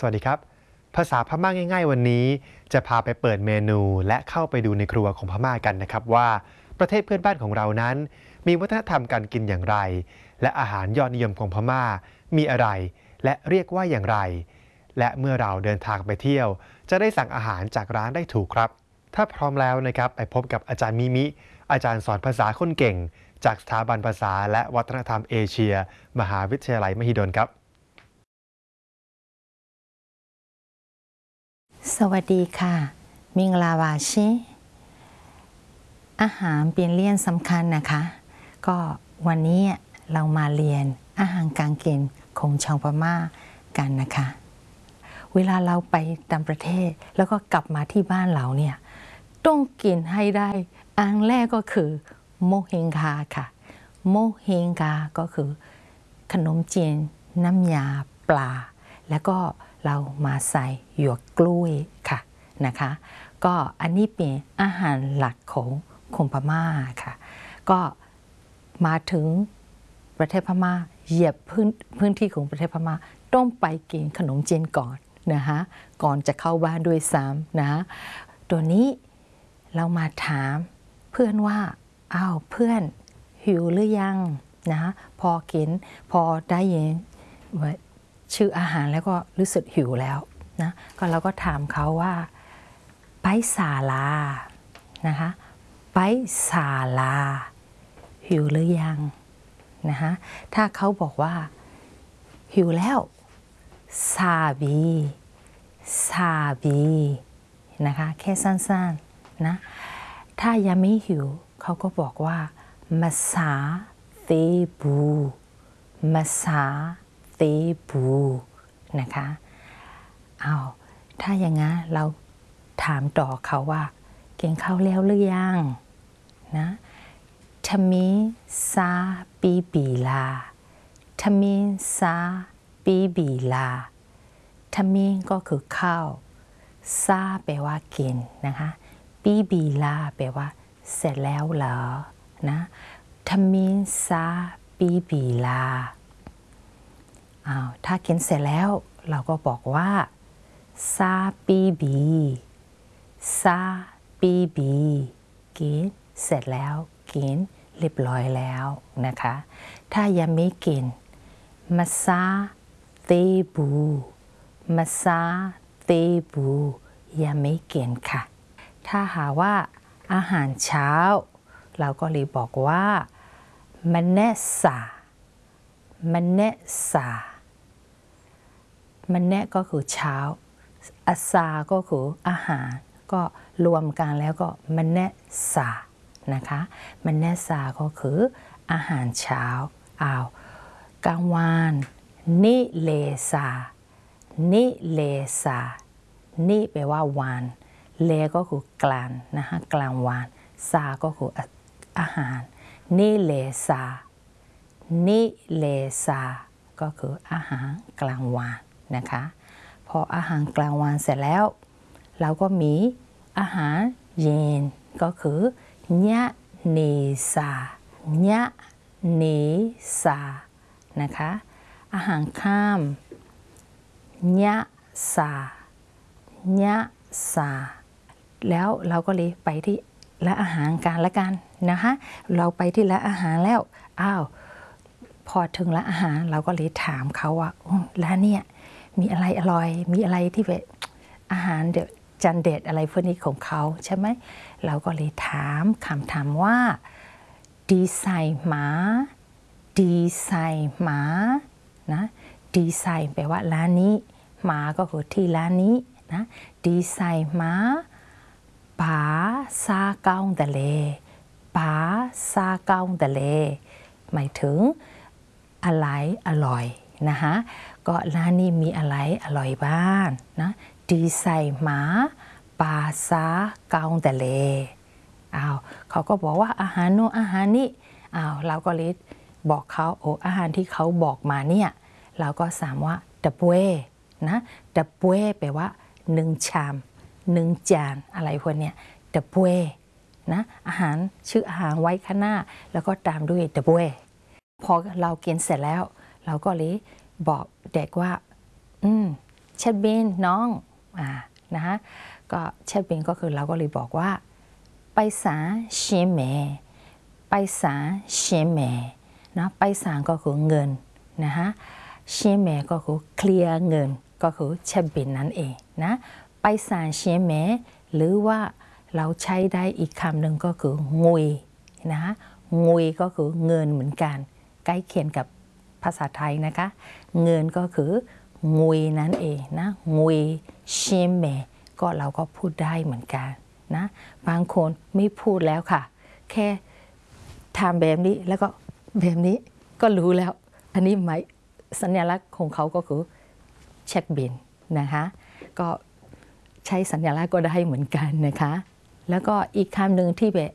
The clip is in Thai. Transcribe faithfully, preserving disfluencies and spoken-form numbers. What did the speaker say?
วัสดีครับภาษาพม่าง่ายๆวันนี้จะพาไปเปิดเมนูและเข้าไปดูในครัวของพม่ากันนะครับว่าประเทศเพื่อนบ้านของเรานั้นมีวัฒนธรรมการกินอย่างไรและอาหารยอดนิยมของพม่ามีอะไรและเรียกว่าอย่างไรและเมื่อเราเดินทางไปเที่ยวจะได้สั่งอาหารจากร้านได้ถูกครับถ้าพร้อมแล้วนะครับไปพบกับอาจารย์มิมิอาจารย์สอนภาษาคนเก่งจากสถาบันภาษาและวัฒนธรรมเอเชียมหาวิทยาลัยมหิดลครับสวัสดีค่ะมิงลาวาชิอาหารเป็นเรื่องสำคัญนะคะก็วันนี้เรามาเรียนอาหารการกินของชาวพม่ากันนะคะเวลาเราไปต่างประเทศแล้วก็กลับมาที่บ้านเราเนี่ยต้องกินให้ได้อันแรกก็คือโมเฮงคาค่ะโมเฮงคาก็คือขนมจีนน้ำยาปลาแล้วก็เรามาใส่หยวกกล้วยค่ะนะคะก็อันนี้เป็นอาหารหลักของคนพม่าค่ะก็มาถึงประเทศพม่าเหยียบพื้นพื้นที่ของประเทศพม่าต้องไปกินขนมจีนก่อนนะคะก่อนจะเข้าบ้านด้วยซ้ำนะตัวนี้เรามาถามเพื่อนว่าอ้าวเพื่อนหิวหรือยังนะพอกินพอได้ยินชื่ออาหารแล้วก็รู้สึกหิวแล้วนะก็เราก็ถามเขาว่าไปศาลานะคะไปศาลาหิวหรือยังนะคะถ้าเขาบอกว่าหิวแล้วซาบีซาบีนะคะแค่สั้นๆนะถ้ายังไม่หิวเขาก็บอกว่ามาซาเตบูมาซาเตบูนะคะเอาถ้าอย่างงั้นเราถามต่อเขาว่ากินข้าวแล้วหรือยังนะทมิซาปีบีลาทมิซาปีบีลาทมิก็คือข้าวซาแปลว่ากินนะคะปีบีลาแปลว่าเสร็จแล้วเหรอนะทมิซาปีบีลาอ้าวถ้ากินเสร็จแล้วเราก็บอกว่าซาปีบีซาปีบีกินเสร็จแล้วกินเรียบร้อยแล้วนะคะถ้ายังไม่กินมาซาเตบูมาซาเตบูยังไม่กินค่ะถ้าหาว่าอาหารเช้าเราก็เลยบอกว่ามันเนซามันเนซามันเนก็คือเช้าอาซาก็คืออาหารก็รวมกันแล้วก็มันเนซานะคะมันเนซาก็คืออาหารเช้าอ้าวกลางวันนิเลซานิเลซานิแปลว่าวันเลก็คือกลางนะคะกลางวันซาก็คืออาหารนิเลซานิเลซาก็คืออาหารกลางวันนะคะพออาหารกลางวันเสร็จแล้วเราก็มีอาหารเย็นก็คือญะเนซาญะเนซานะคะอาหารค่ำญะซาญะซาแล้วเราก็เลยไปที่ร้านอาหารกันละกันนะคะเราไปที่ร้านอาหารแล้วอ้าวพอถึงร้านอาหารเราก็เลยถามเขาว่าร้านเนี่ยมีอะไรอร่อยมีอะไรที่แบบอาหารเด็ดจานเด็ดอะไรพวกนี้ของเขาใช่ไหมเราก็เลยถามคำถามว่าดีไซน์หมาดีไซน์หมานะดีไซน์แปลว่าร้านนี้หมาก็คือที่ร้านนี้นะดีไซน์หมาป๋าซาเกาเดเลป๋าซาเกาเดเลหมายถึงอะไรอร่อยนะคะก็ร้านนี้มีอะไรอร่อยบ้างนะดีไซน์หมาปาซาเกาเดเลอ้าวเขาก็บอกว่าอาหารโน้อาหารนี้อ้าวเราก็เลยบอกเขาโอ้อาหารที่เขาบอกมาเนี่ยเราก็สามว่าดับเบ้นะดับเบ้แปลว่าหนึ่งชามหนึ่งจานอะไรพวกเนี้ยดับเบ้นะอาหารชื่ออาหารไว้ข้างหน้าแล้วก็ตามด้วยดับเบ้พอเรากินเสร็จแล้วเราก็เลยบอกเด็กว่าอืมเช็ดบินน้องอ่านะคะก็เช็ดบินก็คือเราก็เลยบอกว่าไปศาลเชียงใหม่ไปศาลเชียงใหม่นะไปศาลก็คือเงินนะคะเชียงใหม่ก็คือเคลียร์เงินก็คือเช็ดบินนั่นเองนะไปศาลเชียงใหม่หรือว่าเราใช้ได้อีกคำหนึ่งก็คืองุยนะคะงุยก็คือเงินเหมือนกันใกล้เคียงกับภาษาไทยนะคะเงินก็คืองุยนั่นเองนะงุยเชียงใหม่ก็เราก็พูดได้เหมือนกันนะบางคนไม่พูดแล้วค่ะแค่ทำแบบนี้แล้วก็แบบนี้ก็รู้แล้วอันนี้หมายสัญลักษณ์ของเขาก็คือเช็คบินนะคะก็ใช้สัญลักษณ์ก็ได้เหมือนกันนะคะแล้วก็อีกคำหนึ่งที่แบบ